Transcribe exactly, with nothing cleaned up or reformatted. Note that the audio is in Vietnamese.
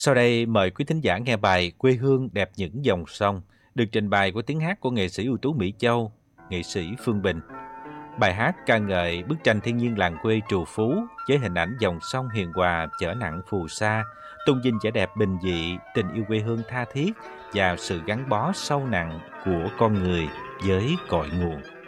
Sau đây mời quý thính giả nghe bài Quê hương đẹp những dòng sông, được trình bày của tiếng hát của nghệ sĩ ưu tú Mỹ Châu, nghệ sĩ Phương Bình. Bài hát ca ngợi bức tranh thiên nhiên làng quê trù phú với hình ảnh dòng sông hiền hòa chở nặng phù sa, tôn vinh vẻ đẹp bình dị, tình yêu quê hương tha thiết và sự gắn bó sâu nặng của con người với cội nguồn.